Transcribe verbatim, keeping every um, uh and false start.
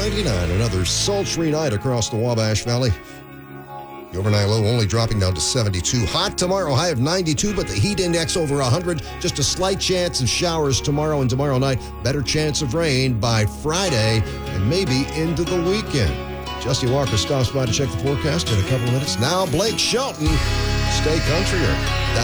ninety-nine. Another sultry night across the Wabash Valley. The overnight low only dropping down to seventy-two. Hot tomorrow, high of ninety-two, but the heat index over one hundred. Just a slight chance of showers tomorrow and tomorrow night. Better chance of rain by Friday and maybe into the weekend. Justy Walker stops by to check the forecast in a couple of minutes. Now, Blake Shelton, stay countryer.